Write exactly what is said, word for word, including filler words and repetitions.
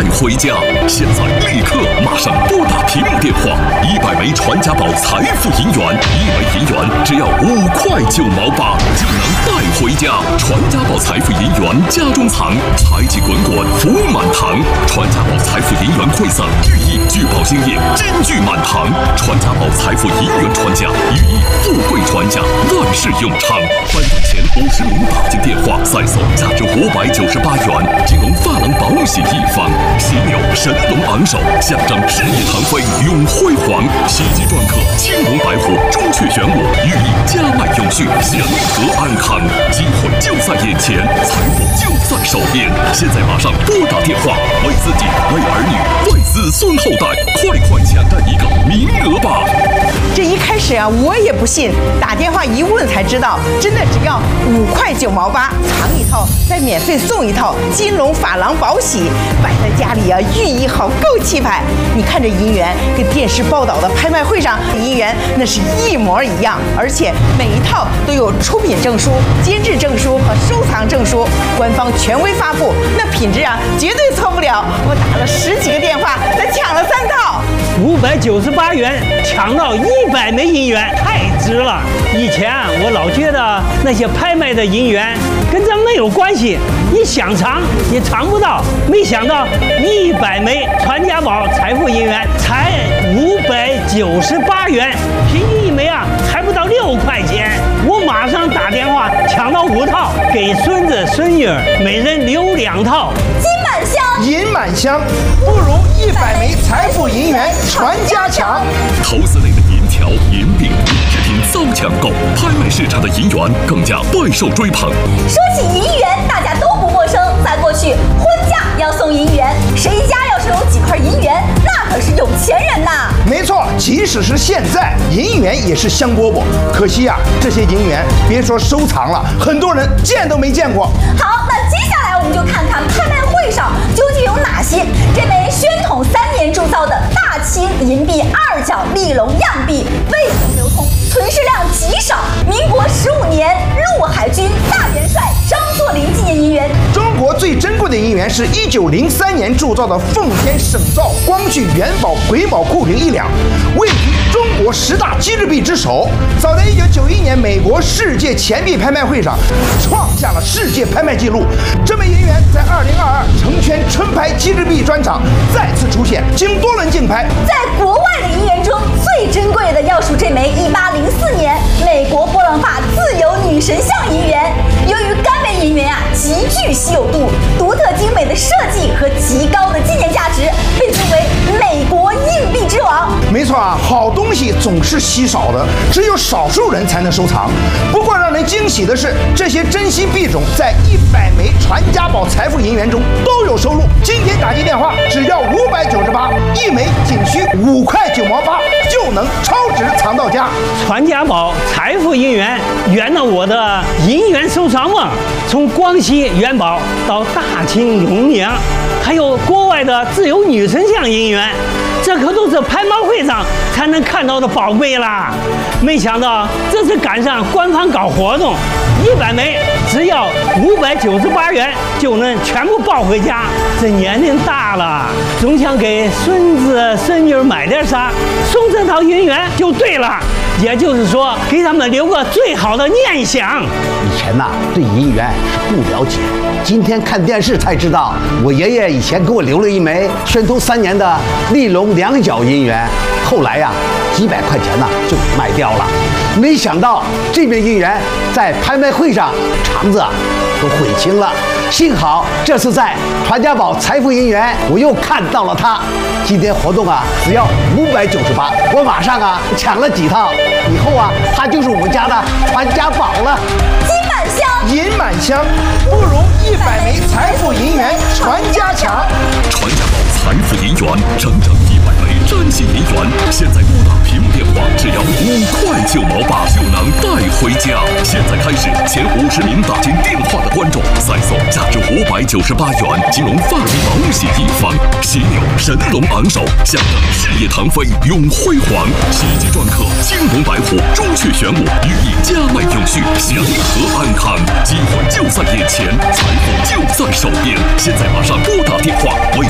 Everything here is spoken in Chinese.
回家。现在立刻马上拨打屏幕电话，一百枚传家宝财富银元，一枚银元只要五块九毛八，就能带回家。传家宝财富银元家中藏，财气滚滚福满堂。传家宝财富银元馈赠，寓意聚宝兴业，金聚满堂。传家宝财富银元传家，寓意富贵传家，万事永昌。颁奖前五十名打进电话，再送价值五百九十八元金龙发廊宝喜一方，犀牛神龙昂首，象征事业腾飞永辉煌。喜极篆刻青龙白虎，朱雀玄武，寓意家脉永续，祥和安康。机会就在眼前，财富就在手边。现在马上拨打电话，为自己、为儿女、为子孙后代，快快抢占一个名额吧！ 这一开始啊，我也不信，打电话一问才知道，真的只要五块九毛八，藏一套再免费送一套金龙珐琅宝喜，摆在家里啊，寓意好够气派。你看这银元跟电视报道的拍卖会上银元那是一模一样，而且每一套都有出品证书、监制证书和收藏证书，官方权威发布，那品质啊绝对错不了。我打了十几个电话才抢了三套， 五百九十八元抢到一百枚银元，太值了。以前啊，我老觉得那些拍卖的银元跟咱没有关系，你想藏也藏不到。没想到一百枚传家宝财富银元才五百九十八元，平均一枚啊还不到六块钱。我马上打电话抢到五套，给孙子孙女每人留两套。 金满箱， 银满箱，不如一百枚财富银元传家强。 投资类的银条、银币、制品遭抢购，拍卖市场的银元更加备受追捧。 说起银元，大家都不陌生。在过去，婚嫁要送银元，谁家要是有几块银元，那可是有钱人呐。 没错，即使是现在，银元也是香饽饽。可惜啊，这些银元别说收藏了，很多人见都没见过。 好，那接下来我们就看看拍卖会上究竟有哪些这枚宣统三年铸造的大清银币二角立龙样币未曾流通，存世量极少。民国十五年陆海军大元帅张作霖纪念银元。 中国最珍贵的银元是一九零三年铸造的奉天省造光绪元宝癸卯库零一两，位居中国十大机制币之首。早在一九九一年美国世界钱币拍卖会上创下了世界拍卖纪录。这枚银元在二零二二成圈春拍机制币专场再次出现，经多轮竞拍， 在国外的银元中最珍贵的要数这枚一八零四年美国波朗法自由女神像银元。由于该枚银元啊极具稀有度、独特精美的设计和极高的纪念价值，被尊为美国硬币之王。 没错啊，好东西总是稀少的，只有少数人才能收藏。不过让人惊喜的是，这些珍稀币种在一百枚传家宝财富银元中都有收录。今天打进电话只要五百九十八，一枚仅需五块九毛八，就能超值藏到家。 传家宝财富银元圆了我的银元收藏梦，从光绪元宝到大清永宁，还有国外的自由女神像银元，这可都是拍卖会上才能看到的宝贝啦！没想到这次赶上官方搞活动，一百枚只要五百九十八元就能全部抱回家。这年龄大了，总想给孙子孙女买点啥，送这套银元就对了。也就是说，给他们留个最好的念想。 以前呐、啊，对银元是不了解，今天看电视才知道，我爷爷以前给我留了一枚宣统三年的立龙两角银元，后来呀、啊，几百块钱呢就卖掉了。没想到这枚银元在拍卖会上肠子啊都悔青了。幸好这次在传家宝财富银元，我又看到了它。今天活动啊，只要五百九十八，我马上啊抢了几套，以后啊，它就是我们家的传家宝了。 金满箱， 银满箱，不如一百枚财富银元传家强。 传家宝财富银元，整整一百枚占星银元，现在拨打屏幕电话只要五块九毛八就能带回家。现在开始，前五十名打进电话的观众，再送价值五百九十八元金龙发廊宝喜一方，犀牛神龙昂首，象征事业腾飞永辉煌。喜极篆刻青龙白虎，朱雀玄武，寓意家脉永续，祥和安康。机会就在眼前，财富就在手边。现在马上拨打电话，为